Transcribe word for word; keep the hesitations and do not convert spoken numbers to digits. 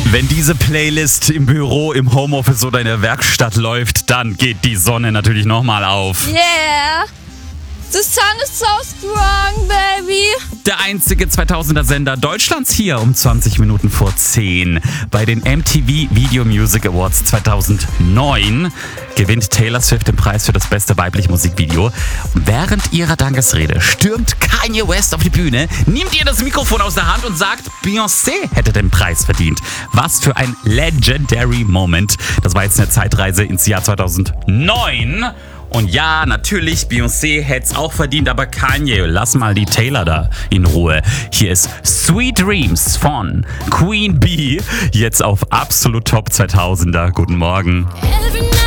Wenn diese Playlist im Büro, im Homeoffice oder in der Werkstatt läuft, dann geht die Sonne natürlich nochmal auf. Yeah! The sun is so strong, baby! Der einzige zweitausender-Sender Deutschlands hier um zwanzig Minuten vor zehn. Bei den M T V Video Music Awards zweitausendneun gewinnt Taylor Swift den Preis für das beste weibliche Musikvideo. Während ihrer Dankesrede stürmt Kanye West auf die Bühne, nimmt ihr das Mikrofon aus der Hand und sagt, Beyoncé hätte den Preis verdient. Was für ein legendary Moment. Das war jetzt eine Zeitreise ins Jahr zweitausendneun. Und ja, natürlich, Beyoncé hätte es auch verdient, aber Kanye, lass mal die Taylor da in Ruhe. Hier ist Sweet Dreams von Queen Bee, jetzt auf absolut Top zweitausender. Guten Morgen. Every night